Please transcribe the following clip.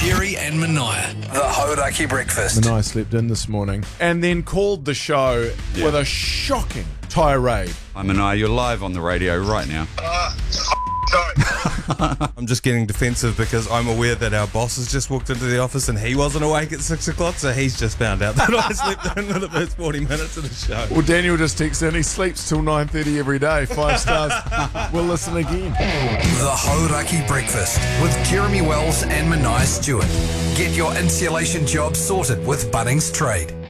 Jerry and Mania. The Hauraki Breakfast. Mania slept in this morning and then called the show with a shocking tirade. Hi Mania, you're live on the radio right now. Sorry. I'm just getting defensive because I'm aware that our boss has just walked into the office and he wasn't awake at 6 o'clock, so he's just found out that I slept in for the first 40 minutes of the show. Well, Daniel just texted in, he sleeps till 9:30 every day. 5 stars. We'll listen again. The Hauraki Breakfast with Jeremy Wells and Mania Stewart. Get your insulation job sorted with Bunnings Trade.